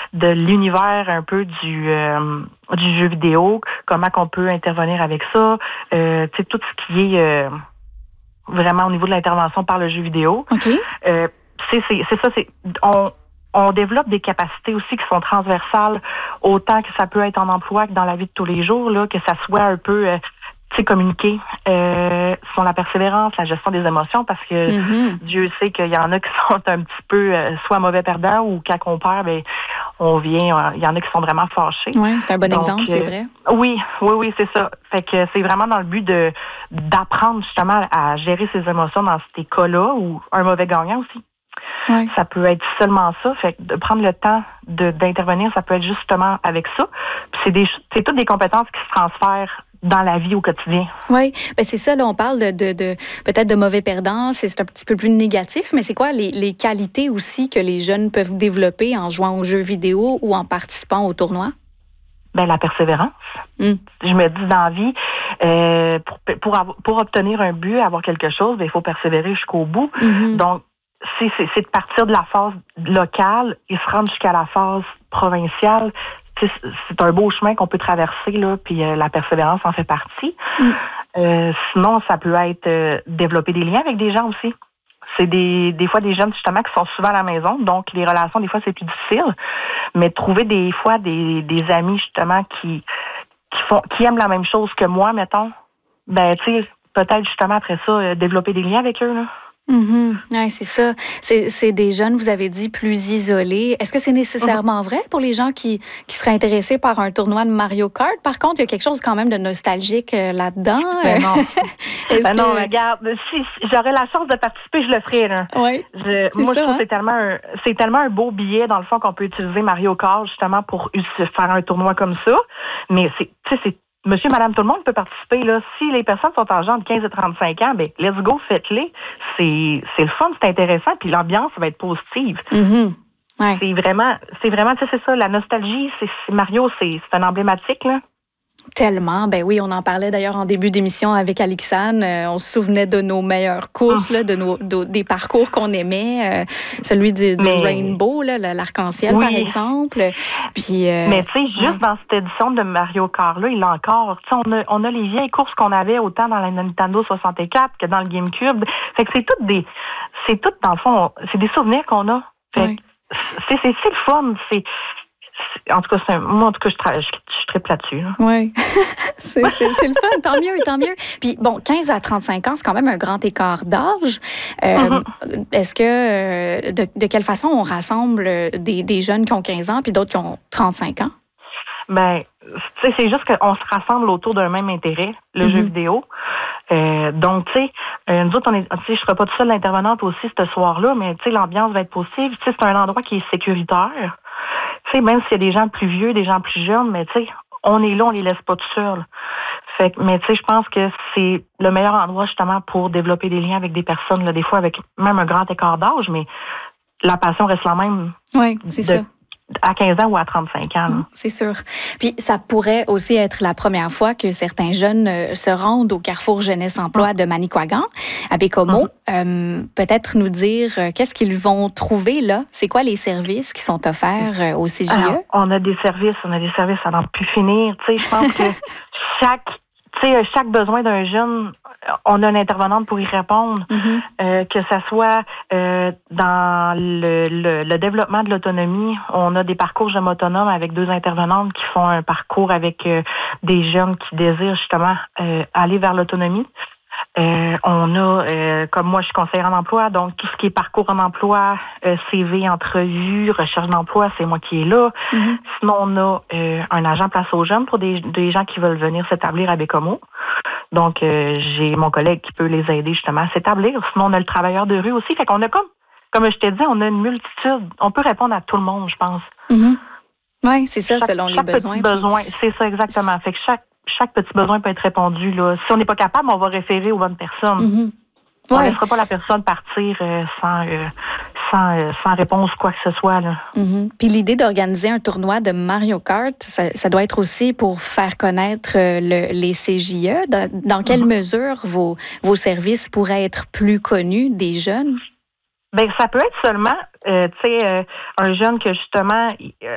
de l'univers un peu du jeu vidéo, comment qu'on peut intervenir avec ça, tu sais, tout ce qui est vraiment au niveau de l'intervention par le jeu vidéo. OK. C'est ça, on développe des capacités aussi qui sont transversales, autant que ça peut être en emploi que dans la vie de tous les jours, là, que ça soit un peu communiquer sur la persévérance, la gestion des émotions, parce que Dieu sait qu'il y en a qui sont un petit peu soit mauvais perdants ou quand on perd, ben on vient, il y en a qui sont vraiment fâchés. Oui, c'est un bon exemple, c'est vrai. Oui, c'est ça. Fait que c'est vraiment dans le but d'apprendre justement à gérer ses émotions dans ces cas-là, ou un mauvais gagnant aussi. Ouais. Ça peut être seulement ça. Fait que de prendre le temps d'intervenir, ça peut être justement avec ça. Puis c'est toutes des compétences qui se transfèrent dans la vie au quotidien. Oui, ben c'est ça, là, on parle de peut-être de mauvais perdants, c'est un petit peu plus négatif, mais c'est quoi les qualités aussi que les jeunes peuvent développer en jouant aux jeux vidéo ou en participant au tournoi? Ben la persévérance. Je me dis dans la vie, pour obtenir un but, avoir quelque chose, ben il faut persévérer jusqu'au bout. Donc, c'est de partir de la phase locale et se rendre jusqu'à la phase provinciale. C'est un beau chemin qu'on peut traverser, là, puis la persévérance en fait partie. Sinon, ça peut être développer des liens avec des gens aussi. C'est des fois des jeunes, justement, qui sont souvent à la maison, donc les relations, des fois, c'est plus difficile. Mais trouver des fois des amis, justement, qui aiment la même chose que moi, mettons, ben, tu sais, peut-être, justement, après ça, développer des liens avec eux, là. Oui, c'est ça. C'est des jeunes, vous avez dit, plus isolés. Est-ce que c'est nécessairement vrai pour les gens qui seraient intéressés par un tournoi de Mario Kart? Par contre, il y a quelque chose quand même de nostalgique là-dedans. Ben non. Non, regarde, si j'aurais la chance de participer, je le ferais, là. Oui. Moi, je trouve que c'est tellement un beau billet, dans le fond, qu'on peut utiliser Mario Kart, justement, pour faire un tournoi comme ça. Mais c'est monsieur, madame, tout le monde peut participer, là. Si les personnes sont âgées entre 15 et 35 ans, ben, let's go, faites-les. C'est le fun, c'est intéressant, puis l'ambiance va être positive. Ouais. C'est vraiment, tu sais, c'est ça, la nostalgie, Mario, c'est un emblématique, là. Tellement. Ben oui, on en parlait d'ailleurs en début d'émission avec Alexandre. On se souvenait de nos meilleures courses, là, des parcours qu'on aimait. Celui du Rainbow, là, l'arc-en-ciel, par exemple. Puis, mais tu sais, juste dans cette édition de Mario Kart, là, il a encore... Tu sais, on a les vieilles courses qu'on avait autant dans la Nintendo 64 que dans le GameCube. Fait que c'est tout, dans le fond, c'est des souvenirs qu'on a. Fait que c'est le fun. En tout cas, moi, je tripe là-dessus. Là. Oui, c'est le fun. Tant mieux. Puis, bon, 15 à 35 ans, c'est quand même un grand écart d'âge. Est-ce que, de quelle façon on rassemble des jeunes qui ont 15 ans puis d'autres qui ont 35 ans? Ben, tu sais, c'est juste qu'on se rassemble autour d'un même intérêt, le jeu vidéo. Donc, tu sais, nous autres, je serai pas toute seule l'intervenante aussi ce soir-là, mais tu sais, l'ambiance va être possible. Tu sais, c'est un endroit qui est sécuritaire. Tu sais, même s'il y a des gens plus vieux, des gens plus jeunes, mais tu sais, on est là, on les laisse pas tout seuls. Fait que, mais tu sais, je pense que c'est le meilleur endroit justement pour développer des liens avec des personnes, là, des fois avec même un grand écart d'âge, mais la passion reste la même. Oui, c'est ça. À 15 ans ou à 35 ans. C'est sûr. Puis, ça pourrait aussi être la première fois que certains jeunes se rendent au Carrefour Jeunesse-Emploi de Manicouagan, à Bécomo. Peut-être nous dire qu'est-ce qu'ils vont trouver là? C'est quoi les services qui sont offerts au CJE? Alors, on a des services à n'en plus finir. Tu sais, je pense que chaque besoin d'un jeune, on a une intervenante pour y répondre, que ça soit dans le développement de l'autonomie. On a des parcours jeunes autonomes avec 2 intervenantes qui font un parcours avec des jeunes qui désirent justement aller vers l'autonomie. On a, comme moi, je suis conseillère en emploi, donc tout ce qui est parcours en emploi, CV, entrevue, recherche d'emploi, c'est moi qui est là. Sinon, on a un agent place aux jeunes pour des gens qui veulent venir s'établir à Bécomo. Donc, j'ai mon collègue qui peut les aider justement à s'établir. Sinon, on a le travailleur de rue aussi. Fait qu'on a comme je t'ai dit, on a une multitude. On peut répondre à tout le monde, je pense. Oui, c'est ça, selon les besoins. C'est ça, exactement. Fait que chaque petit besoin peut être répondu. Là. Si on n'est pas capable, on va référer aux bonnes personnes. On ne laissera pas la personne partir sans réponse quoi que ce soit. Là. Puis l'idée d'organiser un tournoi de Mario Kart, ça doit être aussi pour faire connaître les CJE. Dans quelle mesure vos services pourraient être plus connus des jeunes? Ben ça peut être seulement, un jeune que justement